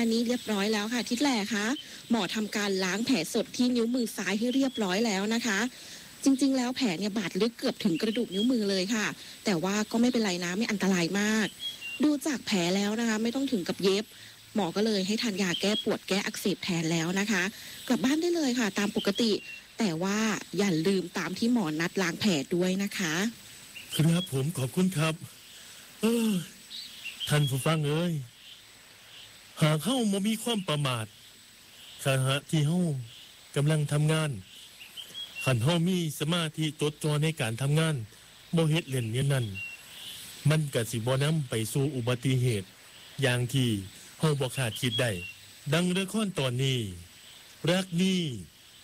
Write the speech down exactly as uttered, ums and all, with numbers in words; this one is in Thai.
นี้เรียบร้อยแล้วค่ะทิศแหล่คะหมอทำการล้างแผลสดที่นิ้วมือซ้ายให้เรียบร้อยแล้วนะคะจริงๆแล้วแผลเนี่ยบาดลึกเกือบถึงกระดูกนิ้วมือเลยค่ะแต่ว่าก็ไม่เป็นไรนะไม่อันตรายมากดูจากแผลแล้วนะคะไม่ต้องถึงกับเย็บหมอก็เลยให้ทานยาแก้ปวดแก้อักเสบแทนแล้วนะคะกลับบ้านได้เลยค่ะตามปกติแต่ว่าอย่าลืมตามที่หมอนัดล้างแผลด้วยนะคะครับผมขอบคุณครับเออท่านผู้ฟังเอ้ยหากเฮาบ่มีความประมาทขณะที่เฮากำลังทำงานคันเฮามีสมาธิจดจ่อในการทำงานบ่เฮ็ดเล่นเนี่ยนั่นมันก็สิบ่นำไปสู่อุบัติเหตุอย่างที่เฮาบ่คาดคิดได้ดังละครตอนนี้รักนี้